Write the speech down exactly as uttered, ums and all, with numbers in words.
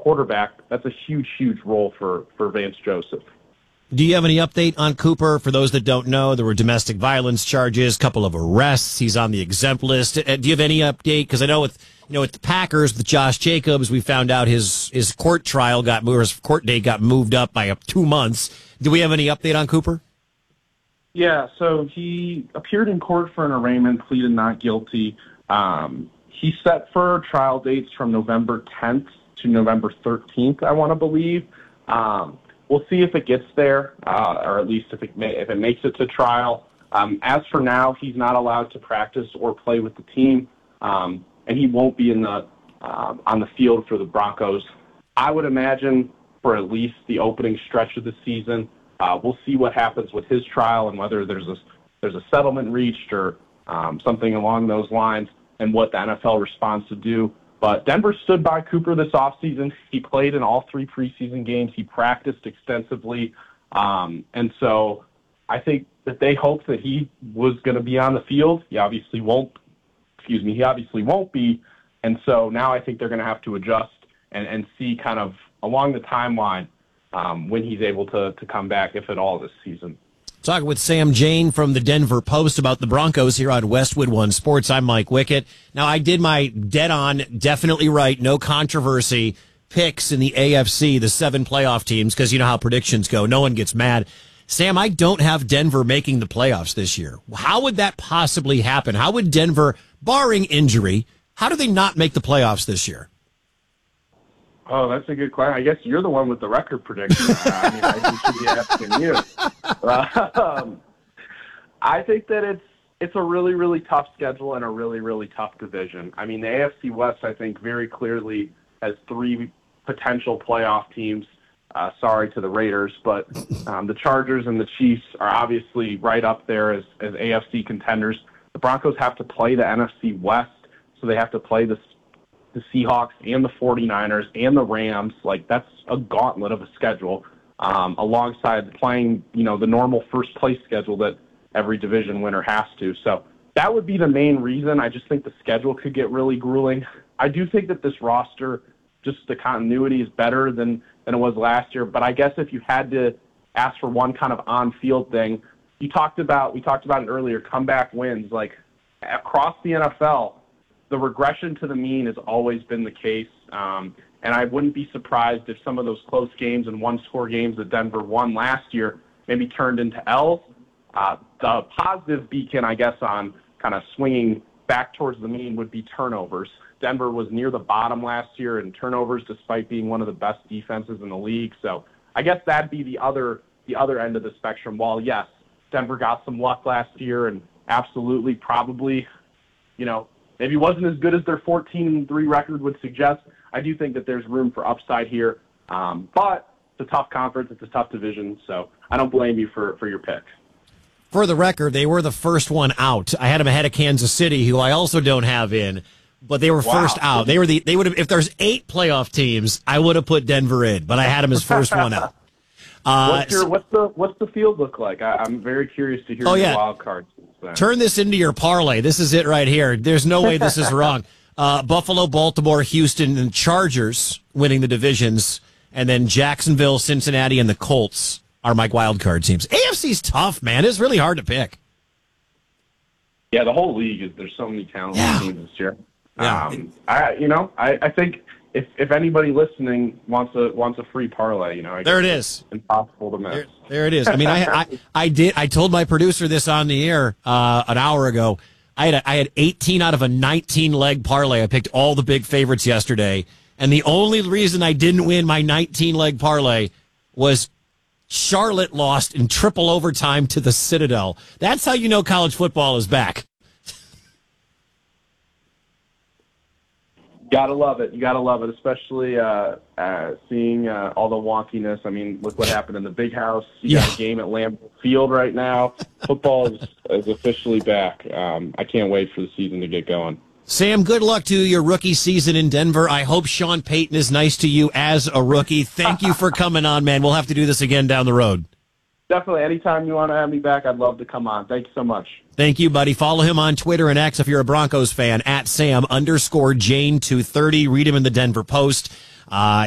quarterback, that's a huge, huge role for, for Vance Joseph. Do you have any update on Cooper? For those that don't know, there were domestic violence charges, a couple of arrests. He's on the exempt list. Uh, Do you have any update? Because I know with you know with the Packers, with Josh Jacobs, we found out his his court trial got moved, his court date got moved up by uh, two months. Do we have any update on Cooper? Yeah, so he appeared in court for an arraignment, pleaded not guilty. Um, he's set for trial dates from November tenth to November thirteenth, I want to believe. Um, we'll see if it gets there, uh, or at least if it, may, if it makes it to trial. Um, as for now, he's not allowed to practice or play with the team, um, and he won't be in the uh, on the field for the Broncos. I would imagine for at least the opening stretch of the season. Uh, we'll see what happens with his trial and whether there's a there's a settlement reached or um, something along those lines, and what the N F L responds to do. But Denver stood by Cooper this offseason. He played in all three preseason games. He practiced extensively, um, and so I think that they hoped that he was going to be on the field. He obviously won't. Excuse me. He obviously won't be, and so now I think they're going to have to adjust and, and see kind of along the timeline. Um, when he's able to to come back, if at all, this season. Talking with Sam Jane from the Denver Post about the Broncos here on Westwood One Sports. I'm Mike Wickett. Now, I did my dead-on, definitely right, no controversy picks in the A F C, the seven playoff teams, because you know how predictions go. No one gets mad. Sam, I don't have Denver making the playoffs this year. How would that possibly happen? How would Denver, barring injury, how do they not make the playoffs this year? Oh, that's a good question. I guess you're the one with the record prediction. I mean, I should be asking you. Um, I think that it's it's a really, really tough schedule and a really, really tough division. I mean, the A F C West, I think, very clearly has three potential playoff teams. Uh, sorry to the Raiders, but um, the Chargers and the Chiefs are obviously right up there as, as A F C contenders. The Broncos have to play the N F C West, so they have to play the the Seahawks and the 49ers and the Rams. Like, that's a gauntlet of a schedule, um, alongside playing, you know, the normal first place schedule that every division winner has to. So that would be the main reason. I just think the schedule could get really grueling. I do think that this roster, just the continuity is better than, than it was last year. But I guess if you had to ask for one kind of on-field thing, you talked about, we talked about it earlier, comeback wins. Like, across the N F L, the regression to the mean has always been the case, um, and I wouldn't be surprised if some of those close games and one-score games that Denver won last year maybe turned into L's. Uh, the positive beacon, I guess, on kind of swinging back towards the mean would be turnovers. Denver was near the bottom last year in turnovers, despite being one of the best defenses in the league. So I guess that'd be the other the other end of the spectrum. While yes, Denver got some luck last year and absolutely probably, you know, maybe wasn't as good as their fourteen and three record would suggest. I do think that there's room for upside here. Um, but it's a tough conference. It's a tough division. So I don't blame you for, for your pick. For the record, they were the first one out. I had them ahead of Kansas City, who I also don't have in, but they were wow. first out. They were the, they would have, if there's eight playoff teams, I would have put Denver in, but I had them as first one out. Uh, what's, your, what's the what's the field look like? I, I'm very curious to hear oh, your yeah. wild cards. Turn this into your parlay. This is it right here. There's no way this is wrong. Uh, Buffalo, Baltimore, Houston, and Chargers winning the divisions, and then Jacksonville, Cincinnati, and the Colts are my wild card teams. A F C's tough, man. It's really hard to pick. Yeah, the whole league is. There's so many talented yeah. teams this year. Yeah. Um, I you know I, I think. If if anybody listening wants a wants a free parlay, you know, I there it is. Impossible to miss. There, there it is. I mean, I, I I did. I told my producer this on the air uh, an hour ago. I had a, I had eighteen out of a nineteen leg parlay. I picked all the big favorites yesterday, and the only reason I didn't win my nineteen leg parlay was Charlotte lost in triple overtime to the Citadel. That's how you know college football is back. Gotta love it. You gotta love it, especially uh, uh, seeing uh, all the wonkiness. I mean, look what happened in the Big House. You yeah. got a game at Lambeau Field right now. Football is, is officially back. Um, I can't wait for the season to get going. Sam, good luck to your rookie season in Denver. I hope Sean Payton is nice to you as a rookie. Thank you for coming on, man. We'll have to do this again down the road. Definitely. Anytime you want to have me back, I'd love to come on. Thank you so much. Thank you, buddy. Follow him on Twitter and X if you're a Broncos fan, at Sam underscore Jane two thirty. Read him in the Denver Post. Uh,